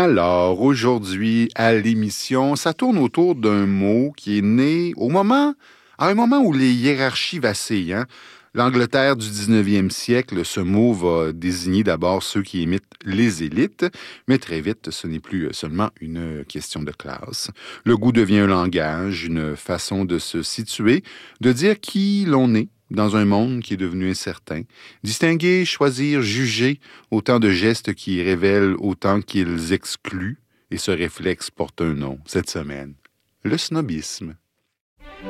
Alors, aujourd'hui, à l'émission, ça tourne autour d'un mot qui est né à un moment où les hiérarchies vacillent, hein. L'Angleterre du 19e siècle, ce mot va désigner d'abord ceux qui imitent les élites, mais très vite, ce n'est plus seulement une question de classe. Le goût devient un langage, une façon de se situer, de dire qui l'on est dans un monde qui est devenu incertain. Distinguer, choisir, juger, autant de gestes qui révèlent autant qu'ils excluent, et ce réflexe porte un nom cette semaine: le snobisme.